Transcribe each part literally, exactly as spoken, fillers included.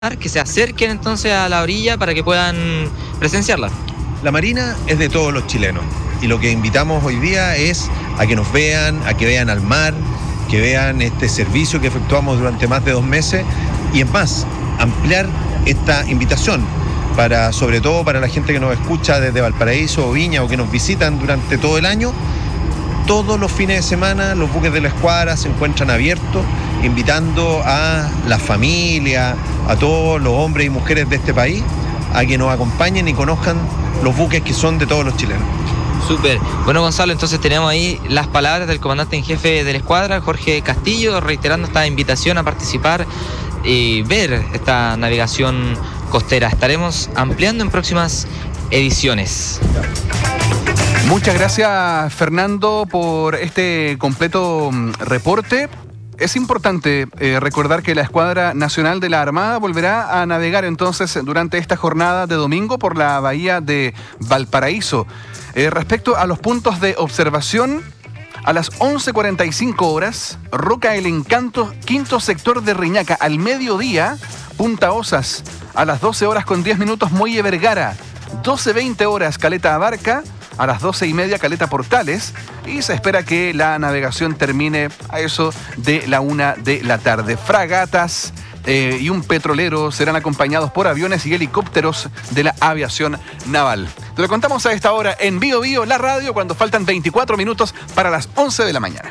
que se acerquen entonces a la orilla para que puedan presenciarla. La Marina es de todos los chilenos y lo que invitamos hoy día es a que nos vean, a que vean al mar, que vean este servicio que efectuamos durante más de dos meses y en más, ampliar esta invitación para, sobre todo para la gente que nos escucha desde Valparaíso o Viña o que nos visitan durante todo el año. Todos los fines de semana los buques de la escuadra se encuentran abiertos, invitando a la familia, a todos los hombres y mujeres de este país, a que nos acompañen y conozcan los buques que son de todos los chilenos. Súper. Bueno, Gonzalo, entonces tenemos ahí las palabras del comandante en jefe de la escuadra, Jorge Castillo, reiterando esta invitación a participar y ver esta navegación costera. Estaremos ampliando en próximas ediciones. Muchas gracias, Fernando, por este completo reporte. Es importante eh, recordar que la Escuadra Nacional de la Armada volverá a navegar entonces durante esta jornada de domingo por la bahía de Valparaíso. Eh, respecto a los puntos de observación, a las once cuarenta y cinco horas, Roca El Encanto, quinto sector de Riñaca. Al mediodía, Punta Osas. A las doce horas con diez minutos, Muelle Vergara. doce veinte horas, Caleta Abarca. A las doce y media, Caleta Portales, y se espera que la navegación termine a eso de la una de la tarde. Fragatas eh, y un petrolero serán acompañados por aviones y helicópteros de la aviación naval. Te lo contamos a esta hora en Bio Bio, la radio, cuando faltan veinticuatro minutos para las once de la mañana.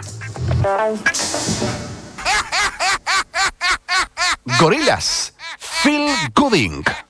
Gorilas, Phil Gooding.